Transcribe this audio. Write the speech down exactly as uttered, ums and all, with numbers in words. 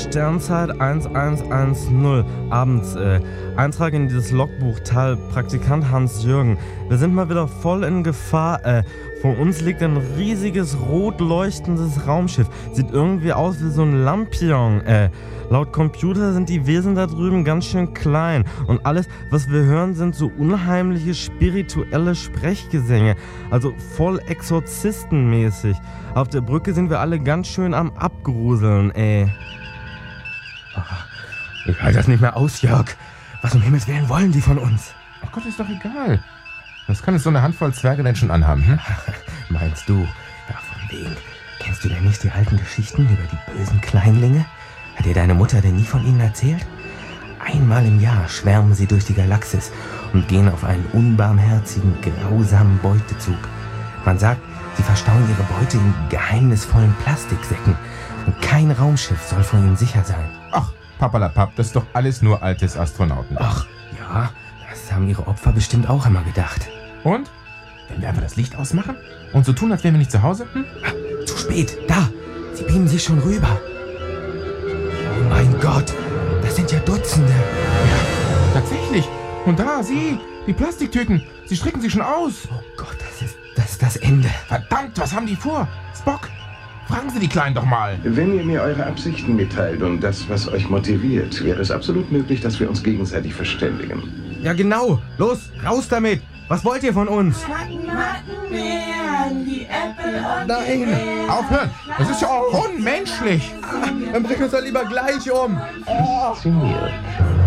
Sternzeit eins eins eins null, abends, äh, Eintrag in dieses Logbuch, Teil Praktikant Hans-Jürgen. Wir sind mal wieder voll in Gefahr, äh, vor uns liegt ein riesiges, rot leuchtendes Raumschiff. Sieht irgendwie aus wie so ein Lampion, äh. Laut Computer sind die Wesen da drüben ganz schön klein. Und alles, was wir hören, sind so unheimliche spirituelle Sprechgesänge. Also voll exorzistenmäßig. Auf der Brücke sind wir alle ganz schön am Abgruseln, ey. Ich halte das nicht mehr aus, Jörg. Was um Himmels Willen wollen die von uns? Ach Gott, ist doch egal. Was kann es so eine Handvoll Zwerge denn schon anhaben, hm? Meinst du? Ja, von wegen. Kennst du denn nicht die alten Geschichten über die bösen Kleinlinge? Hat dir deine Mutter denn nie von ihnen erzählt? Einmal im Jahr schwärmen sie durch die Galaxis und gehen auf einen unbarmherzigen, grausamen Beutezug. Man sagt, sie verstauen ihre Beute in geheimnisvollen Plastiksäcken und kein Raumschiff soll vor ihnen sicher sein. Ach, papalapap, das ist doch alles nur altes Astronauten. Ach, ja, das haben ihre Opfer bestimmt auch immer gedacht. Und? Wenn wir einfach das Licht ausmachen und so tun, als wären wir nicht zu Hause? Hm? Ah, zu spät, da, sie beamen sich schon rüber. Oh mein Gott, das sind ja Dutzende. Ja, tatsächlich. Und da, sieh, die Plastiktüten, sie strecken sich schon aus. Oh Gott, das ist, das ist das Ende. Verdammt, was haben die vor? Spock, fragen Sie die Kleinen doch mal. Wenn ihr mir eure Absichten mitteilt und das, was euch motiviert, wäre es absolut möglich, dass wir uns gegenseitig verständigen. Ja genau, los, raus damit. Was wollt ihr von uns? Mattenbeeren, die Äpfel und Nein, die Beeren. Aufhören, das ist ja auch unmenschlich. Dann bringen wir uns doch lieber gleich um. Faszinierend.